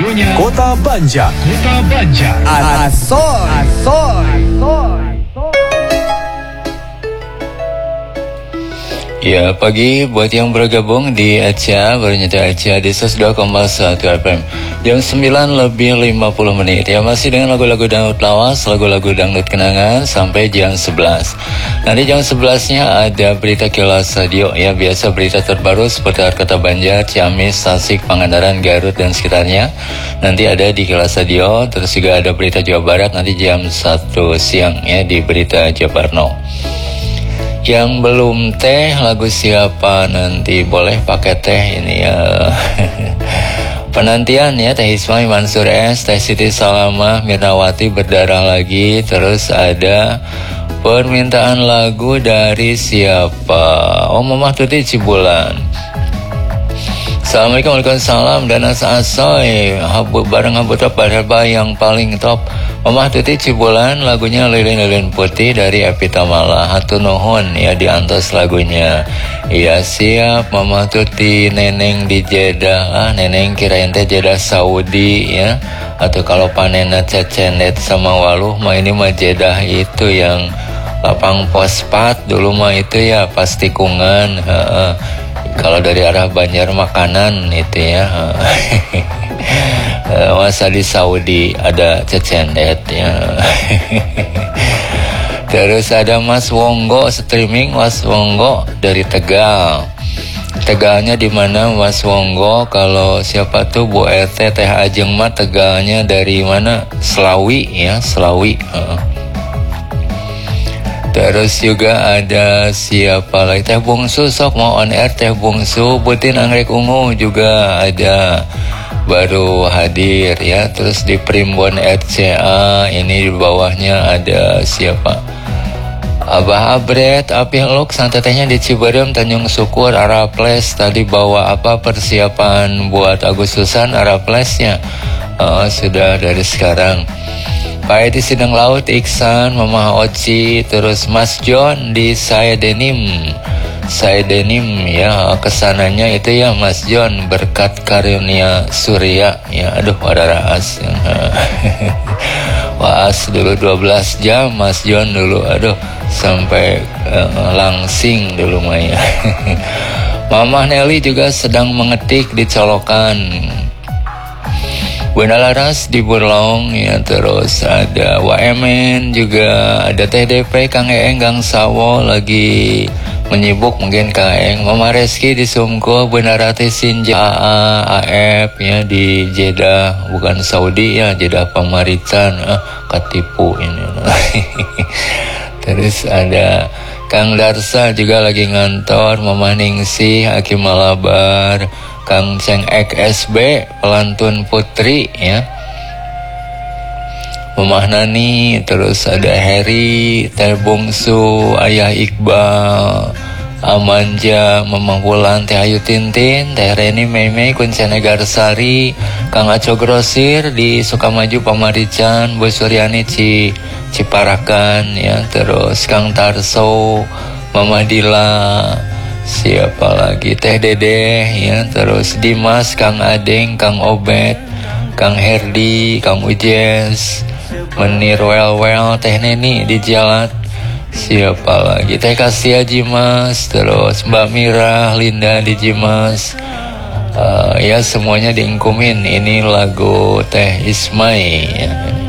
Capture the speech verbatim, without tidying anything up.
radionya Kota Banjar. Kota Banjar. Asoy. Asoy. Ya, pagi buat yang bergabung di Aca, baru nyetir Aca di seratus dua koma satu F M. Jam sembilan lebih lima puluh menit. Ya, masih dengan lagu-lagu dangdut lawas, lagu-lagu dangdut kenangan sampai jam sebelas. Nanti jam sebelasnya ada berita Kilas Radio. Ya, biasa berita terbaru seputar Kota Banjar, Ciamis, Tasik, Pangandaran, Garut dan sekitarnya. Nanti ada di Kilas Radio. Terus juga ada berita Jawa Barat nanti jam satu siang ya di berita Jabarno. Yang belum teh, lagu siapa nanti boleh pakai teh ini ya. Penantian ya, Teh Ismail, Mansur S, Teh Siti Salamah, Mirnawati, Berdarah Lagi. Terus ada permintaan lagu dari siapa? Oh, Mamah Tuti Cibulan. Assalamualaikum, waalaikumsalam. Dan asa-asoy habu bareng habu top barba yang paling top. Mamah Tuti Cibulan, lagunya Lilin-Lilin Putih dari Epitamala. Hatur nuhun ya diantos lagunya. Iya siap Mamah Tuti, Neneng di Jeddah. Ah, Neneng kirain teh Jeddah Saudi ya. Atau kalau panena Cecenet sama Waluh mah ini mah Jeddah itu yang lapang pospat dulu mah itu ya pas tikungan. Heeh. Kalau dari arah Banjar makanan itu ya. Masa di Saudi ada Cecendet ya. Terus ada Mas Wonggo streaming, Mas Wonggo dari Tegal. Tegalnya di mana Mas Wonggo? Kalau siapa tuh Bu R T Teh Ajeng mah Tegalnya dari mana? Selawi ya, Selawi. Uh. Terus juga ada siapa lagi? Teh Bungsu sok mau on air. Teh Bungsu Butin Anggrek Ungu juga ada baru hadir ya. Terus di Primbon R C A ini di bawahnya ada siapa? Abah Abret, Apih Luk, santetehnya di Ciberem, Tanjung Syukur, Araples. Tadi bawa apa persiapan buat Agustusan Araplesnya? Uh, sudah dari sekarang. Pak di Sidang Laut, Iksan, Mama Oci, terus Mas John di Saya Denim. Saya Denim ya, kesananya itu ya Mas John berkat karunia Surya ya. Aduh, ada raas ya. Waas dulu dua belas jam Mas John dulu. Aduh, sampai uh, langsing dulu Maya. Mama Nelly juga sedang mengetik di Colokan. Bunda Laras di Burlong ya. Terus ada W M N juga, ada T D P, Kang Eeng, Gang Sawo lagi menyibuk mungkin Kang Eeng. Mama Reski di Sumko, Bunda Rati Sinja, A A, A F ya di Jeddah, bukan Saudi ya, Jeddah Pamarican. Ah, ketipu ini. Terus ada Kang Darsa juga lagi ngantor, Mama Ningsih, Hakim Malabar, Kang Ceng Ek S B, Pelantun Putri ya, Mamah Nani, terus ada Heri, Teh Bungsu, Ayah Iqbal, Amanja, Mamah Wulan, Teh Ayu Tintin, Teh Reni Meimei, Kuncana Garsari, Kang Aco Grosir di Sukamaju Pamarican, Bu Suryani Ci Ciparakan ya, terus Kang Tarso, Mama Dila, siapa lagi, Teh Dede ya, terus Dimas, Kang Adeng, Kang Obet, Kang Herdi, Kang Ujes, Menir Well Well, Teh Neni di Jalat, siapa lagi, Teh Kasia Jimas, terus Mbak Mira, Linda di Jimas. Uh, ya semuanya diingkumin. Ini lagu Teh Ismail ya.